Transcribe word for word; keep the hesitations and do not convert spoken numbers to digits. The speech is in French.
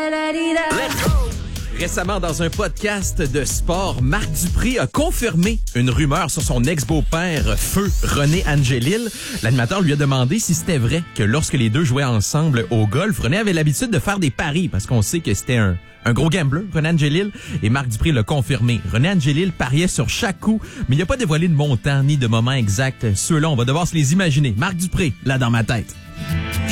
Récemment, dans un podcast de sport, Marc Dupré a confirmé une rumeur sur son ex-beau-père, Feu René Angélil. L'animateur lui a demandé si c'était vrai que lorsque les deux jouaient ensemble au golf, René avait l'habitude de faire des paris, parce qu'on sait que c'était un, un gros gambler, René Angélil, et Marc Dupré l'a confirmé. René Angélil pariait sur chaque coup, mais il n'a pas dévoilé de montant ni de moment exact. Ceux-là, on va devoir se les imaginer. Marc Dupré, là dans ma tête.